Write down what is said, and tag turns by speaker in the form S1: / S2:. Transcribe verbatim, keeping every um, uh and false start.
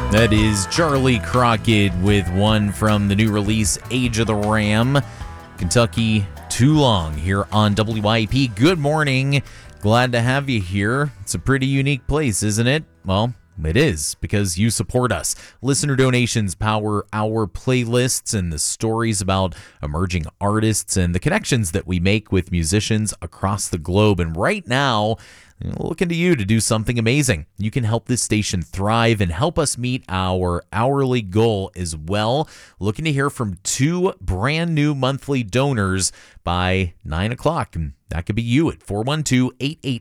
S1: That is Charlie Crockett with one from the new release, Age of the Ram. Kentucky Too Long here on W I A P. Good morning. Glad to have you here. It's a pretty unique place, isn't it? Well, it is, because you support us. Listener donations power our playlists and the stories about emerging artists and the connections that we make with musicians across the globe. And right now, looking to you to do something amazing. You can help this station thrive and help us meet our hourly goal as well. Looking to hear from two brand new monthly donors by nine o'clock. And that could be you at four one two, eight eight